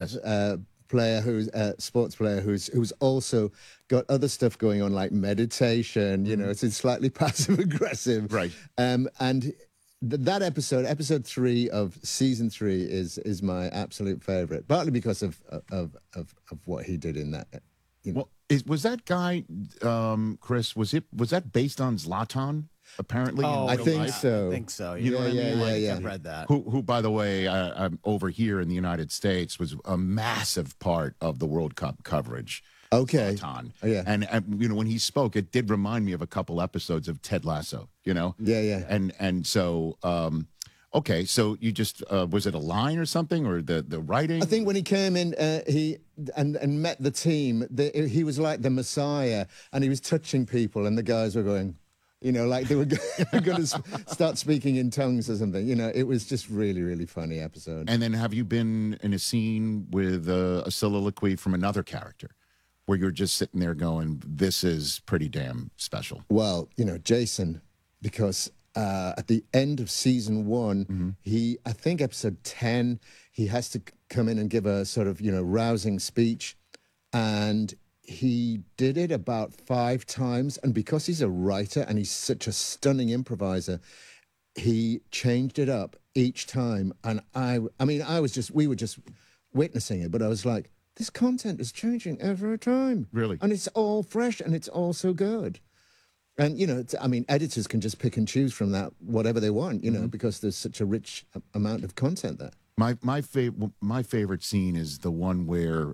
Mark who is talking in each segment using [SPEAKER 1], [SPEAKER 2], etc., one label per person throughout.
[SPEAKER 1] Yes.
[SPEAKER 2] Player who's sports player who's also got other stuff going on like meditation. You know, it's slightly passive aggressive.
[SPEAKER 1] Right.
[SPEAKER 2] And that episode 3 of season 3 is my absolute favorite, partly because of what he did in that. You know.
[SPEAKER 1] Well, was that guy, Chris? Was that based on Zlatan? Apparently, in
[SPEAKER 2] I
[SPEAKER 1] real
[SPEAKER 2] think
[SPEAKER 1] life?
[SPEAKER 2] so.
[SPEAKER 3] I think so.
[SPEAKER 1] You know what I mean?
[SPEAKER 3] I've read that.
[SPEAKER 1] Who, by the way, over here in the United States was a massive part of the World Cup coverage.
[SPEAKER 2] Okay.
[SPEAKER 1] Zlatan.
[SPEAKER 2] Oh, yeah.
[SPEAKER 1] And you know, when he spoke, it did remind me of a couple episodes of Ted Lasso. You know.
[SPEAKER 2] Yeah.
[SPEAKER 1] And so. Okay, so you just was it a line or something, or the writing?
[SPEAKER 2] I think when he came in, he met the team. He was like the Messiah, and he was touching people, and the guys were going, you know, like they were going to start speaking in tongues or something. You know, it was just really, really funny episode.
[SPEAKER 1] And then have you been in a scene with a soliloquy from another character, where you're just sitting there going, "This is pretty damn special"?
[SPEAKER 2] Well, you know, Jason, because. At the end of season 1, I think episode 10, he has to come in and give a sort of, you know, rousing speech. And he did it about 5 times. And because he's a writer and he's such a stunning improviser, he changed it up each time. And I mean, we were just witnessing it, but I was like, this content is changing every time.
[SPEAKER 1] Really?
[SPEAKER 2] And it's all fresh and it's all so good. And, you know, I mean, editors can just pick and choose from that whatever they want, you know, because there's such a rich amount of content there.
[SPEAKER 1] My favorite scene is the one where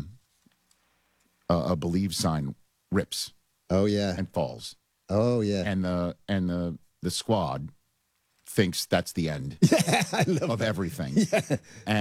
[SPEAKER 1] a Believe sign rips.
[SPEAKER 2] Oh, yeah.
[SPEAKER 1] And falls.
[SPEAKER 2] Oh, yeah.
[SPEAKER 1] And the squad thinks that's the end
[SPEAKER 2] I love
[SPEAKER 1] of
[SPEAKER 2] that.
[SPEAKER 1] everything.
[SPEAKER 2] Yeah.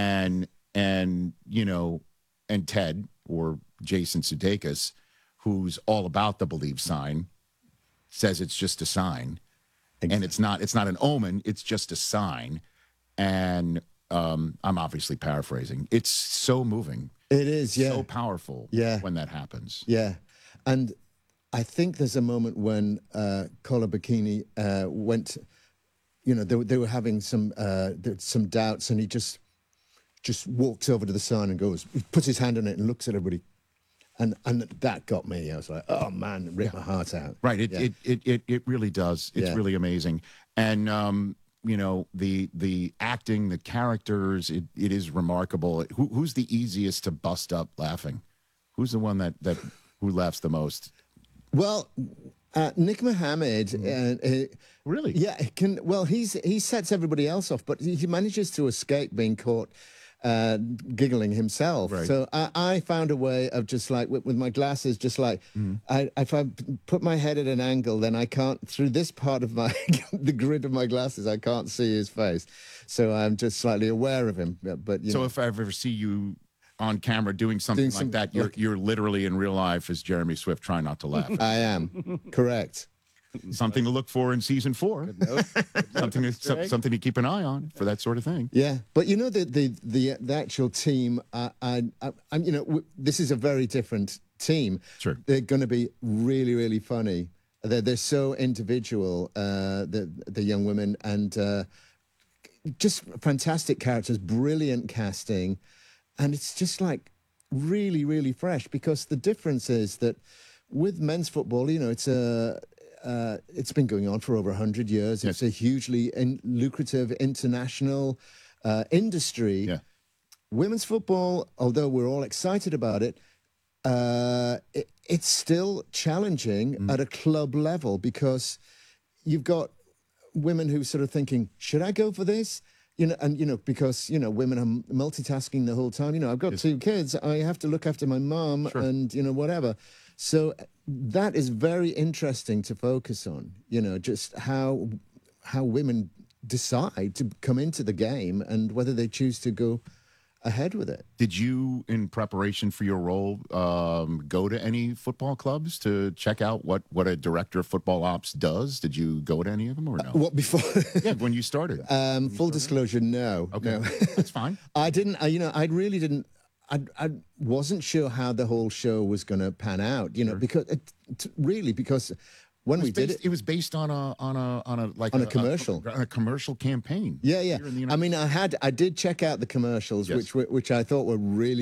[SPEAKER 1] And you know, and Ted, or Jason Sudeikis, who's all about the Believe sign, says it's just a sign.
[SPEAKER 2] Exactly.
[SPEAKER 1] And it's not an omen, it's just a sign. And I'm obviously paraphrasing. It's so moving.
[SPEAKER 2] It is, yeah.
[SPEAKER 1] So powerful,
[SPEAKER 2] yeah,
[SPEAKER 1] when that happens.
[SPEAKER 2] Yeah. And I think there's a moment when Kola Bikini went, you know, they were having some doubts, and he just walks over to the sign and goes, he puts his hand on it and looks at everybody. And that got me. I was like, oh man, it ripped my heart out.
[SPEAKER 1] Right. It really does. It's really amazing. And you know, the acting, the characters, it is remarkable. Who's the easiest to bust up laughing? Who's the one that who laughs the most?
[SPEAKER 2] Well, Nick Mohammed,
[SPEAKER 1] really?
[SPEAKER 2] Yeah, he sets everybody else off, but he manages to escape being caught giggling himself.
[SPEAKER 1] Right.
[SPEAKER 2] So I found a way of just like with my glasses, just like if I put my head at an angle, then I can't, through this part of my the grid of my glasses, I can't see his face. So I'm just slightly aware of him. But
[SPEAKER 1] so if I ever see you on camera doing something like that, you're literally in real life as Jeremy Swift trying not to laugh.
[SPEAKER 2] I am. Correct.
[SPEAKER 1] Something to look for in season 4. something to keep an eye on for that sort of thing.
[SPEAKER 2] Yeah, but you know the actual team. I'm you know, this is a very different team.
[SPEAKER 1] Sure,
[SPEAKER 2] they're going to be really, really funny. They're so individual. The young women, and just fantastic characters, brilliant casting, and it's just like really, really fresh. Because the difference is that with men's football, you know, it's been going on for over 100 years. It's a hugely lucrative international industry.
[SPEAKER 1] Yeah.
[SPEAKER 2] Women's football, although we're all excited about it, it's still challenging at a club level, because you've got women who sort of thinking, should I go for this? You know, and, you know, because, you know, women are multitasking the whole time. You know, I've got 2 kids. I have to look after my mom and, you know, whatever. So that is very interesting to focus on, you know, just how women decide to come into the game and whether they choose to go ahead with it.
[SPEAKER 1] Did you, in preparation for your role, go to any football clubs to check out what a director of football ops does? Did you go to any of them or no?
[SPEAKER 2] What, before?
[SPEAKER 1] Yeah, when you started.
[SPEAKER 2] Full disclosure, no.
[SPEAKER 1] Okay,
[SPEAKER 2] no.
[SPEAKER 1] That's fine.
[SPEAKER 2] I didn't. You know, I really didn't. I wasn't sure how the whole show was going to pan out. You know, because because when we did it,
[SPEAKER 1] it was based on a
[SPEAKER 2] commercial,
[SPEAKER 1] on a commercial campaign.
[SPEAKER 2] Yeah. I mean, I did check out the commercials, which I thought were really